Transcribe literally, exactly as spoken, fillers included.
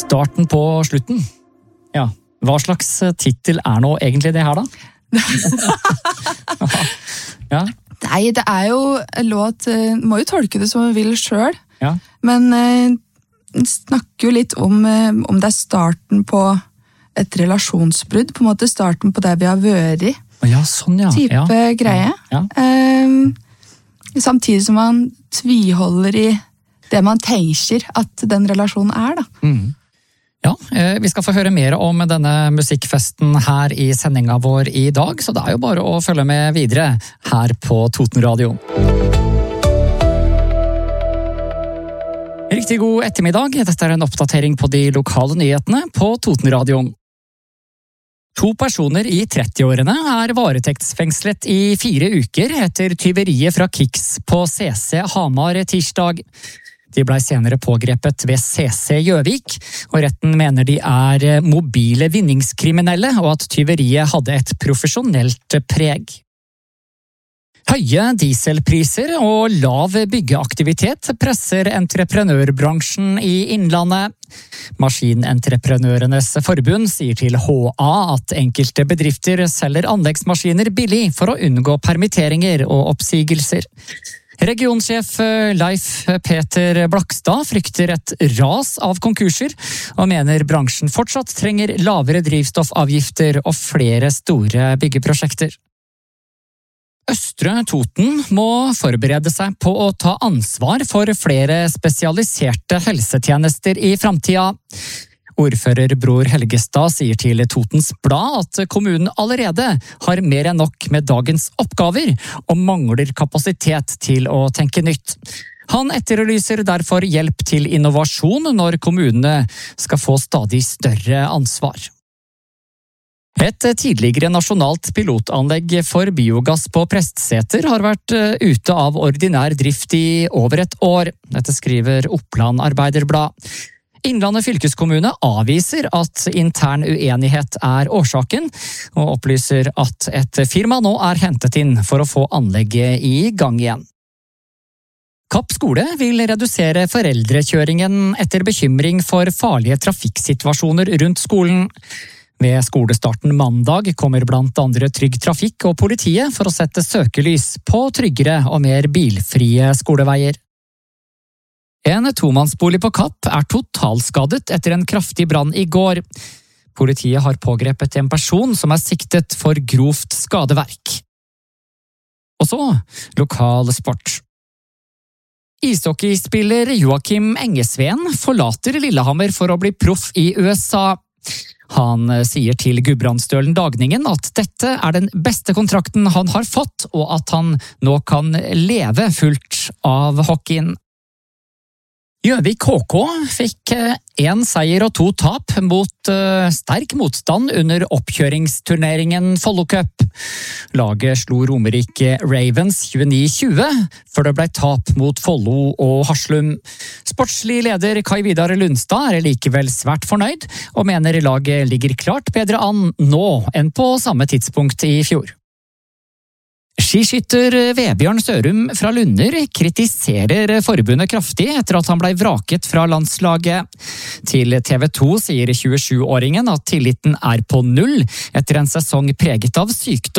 starten på slutten. Ja, hva slags titel er nå egentlig det her da? Ja. Nei, det er jo en låt, må jo tolke det som vi vil selv, Ja. men eh, snakker jo litt om, eh, om det er starten på et relasjonsbrudd, på en måte starten på det vi har vært i, Ja, sånn ja. type ja. greie. Ja. Eh, samtidig som man tviholder i det man tenker at den relasjonen er, da. Mm. Ja, vi skal få høre mer om denne musikkfesten her i sendinga vår i dag, så det er jo bare å følge med videre her på Totenradio. Riktig god ettermiddag, dette er en oppdatering på de lokale nyhetene på Totenradioen. To personer i trettiårene er varetektsfengslet i fire uker etter tyveriet fra Kicks på C C Hamar tirsdag. De ble senere pågrepet ved C C Gjøvik, og retten mener de er mobile vinningskriminelle og at tyveriet hadde et profesjonelt preg. Høye dieselpriser og lav byggeaktivitet presser entreprenørbransjen i Innlandet. Maskinentreprenørenes forbund sier til H A at enkelte bedrifter selger anleggsmaskiner billig for å unngå permitteringer og oppsigelser. Regionsjef Leif Peter Blakstad frykter et ras av konkurser, og mener bransjen fortsatt trenger lavere drivstoffavgifter og flere store byggeprosjekter. Østre Toten må forberede seg på å ta ansvar for flere spesialiserte helsetjenester i fremtida. Ordfører Bror Helgestad sier til Totens Blad at kommunen allerede har mer enn nok med dagens oppgaver og mangler kapasitet til å tenke nytt. Han etterlyser derfor hjelp til innovasjon når kommunene skal få stadig større ansvar. Et tidligere nasjonalt pilotanlegg for biogass på Prestseter har vært ute av ordinær drift i over et år. Dette skriver Oppland Arbeiderblad. Innlandet fylkeskommune avviser at intern uenighet er årsaken, og opplyser at et firma nå er hentet inn for å få anlegget i gang igjen. Kapp skole vil redusere foreldrekjøringen etter bekymring for farlige trafikksituasjoner rundt skolen. Ved skolestarten mandag kommer blant andre Trygg Trafikk og politiet for å sette søkelys på tryggere og mer bilfrie skoleveier. En tomannsbolig på Kapp er totalskadet etter en kraftig brann i går. Politiet har pågrepet en person som er siktet for grovt skadeverk. Og så, lokal sport. Ishockeyspiller Joakim Engesveen forlater Lillehammer for å bli proff i U S A. Han sier til Gudbrandsdølen Dagningen at dette er den beste kontrakten han har fått, og at han nå kan leve fullt av hockeyen. Gjøvik K K fikk én seier og to tap mot uh, sterk motstand under oppkjøringsturneringen Follo Cup. Laget slo Romerike Ravens tjueni tjue, før det ble tap mot Follo og Haslum. Sportslig leder Kai Vidar Lundstad er likevel svært fornøyd, og mener laget ligger klart bedre an nå enn på samme tidspunkt i fjor. Skiskytter Vebjørn Sørum fra Lunder kritiserer forbundet kraftig etter at han ble vraket fra landslaget. Til T V to sier tjuesjuåringen at tilliten er på null etter en sesong preget av sykdom.